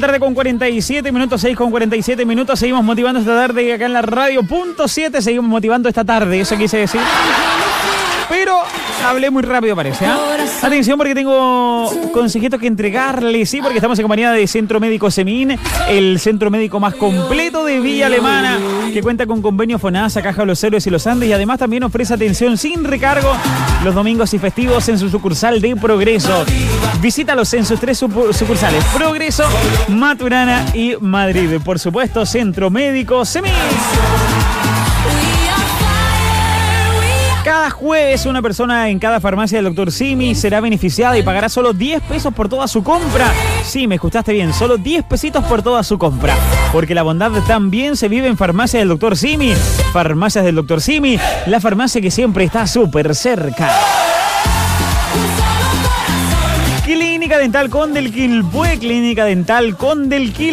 tarde con 47 minutos, 6 con 47 minutos. Seguimos motivando esta tarde acá en la radio. Punto 7, seguimos motivando esta tarde. Eso quise decir. Pero hablé muy rápido, parece, ¿eh? Atención, porque tengo consejitos que entregarles, sí, porque estamos en compañía de Centro Médico Semín, el centro médico más completo de Villa Alemana, que cuenta con convenio FONASA, Caja de los Héroes y los Andes, y además también ofrece atención sin recargo los domingos y festivos en su sucursal de Progreso. Visítalos en sus 3 sucursales: Progreso, Maturana y Madrid. Por supuesto, Centro Médico Semín. Cada jueves una persona en cada farmacia del Dr. Simi será beneficiada y pagará solo 10 pesos por toda su compra. Sí, me escuchaste bien, solo 10 pesitos por toda su compra. Porque la bondad también se vive en Farmacia del Dr. Simi. Farmacias del Dr. Simi, la farmacia que siempre está súper cerca. Clínica Dental Condelquilpué, Clínica Dental Condelquilpué.